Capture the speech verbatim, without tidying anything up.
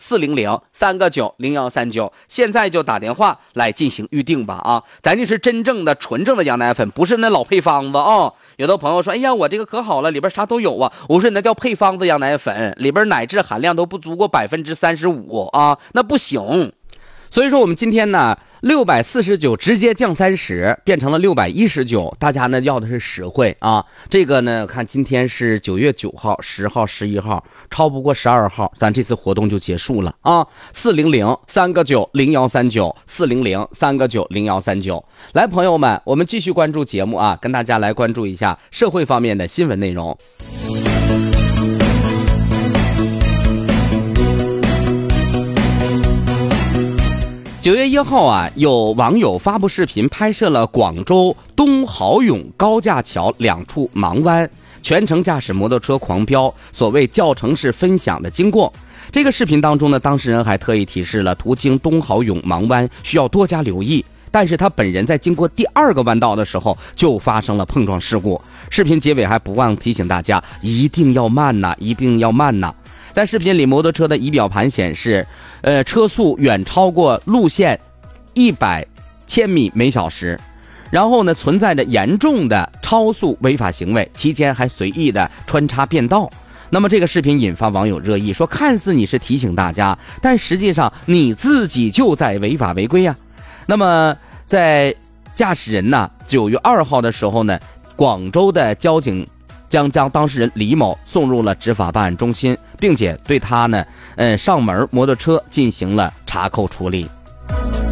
四零零三个九零幺三九，现在就打电话来进行预定吧啊！咱这是真正的纯正的羊奶粉，不是那老配方子啊。有的朋友说，哎呀，我这个可好了，里边啥都有啊。我说那叫配方子羊奶粉，里边奶质含量都不足过百分之三十五啊，那不行。所以说我们今天呢六百四十九直接降三十，变成了六百一十九，大家呢要的是实惠啊。这个呢看今天是九月九号、十号、十一号，超不过十二号，咱这次活动就结束了啊。四零零三个九零幺三九，四零零三个九零幺三九。来，朋友们，我们继续关注节目啊，跟大家来关注一下社会方面的新闻内容。九月一号啊，有网友发布视频，拍摄了广州东豪涌高架桥两处盲弯，全程驾驶摩托车狂飙，所谓教程式分享的经过。这个视频当中呢，当事人还特意提示了途经东豪涌盲弯需要多加留意，但是他本人在经过第二个弯道的时候就发生了碰撞事故。视频结尾还不忘提醒大家一定要慢呐，一定要慢呐。在视频里，摩托车的仪表盘显示，呃，车速远超过路线一百千米每小时，然后呢，存在着严重的超速违法行为，期间还随意的穿插变道。那么这个视频引发网友热议，说看似你是提醒大家，但实际上你自己就在违法违规啊。那么在驾驶人呢，九月二号的时候呢，广州的交警将将当事人李某送入了执法办案中心，并且对他呢，呃，上门摩托车进行了查扣处理。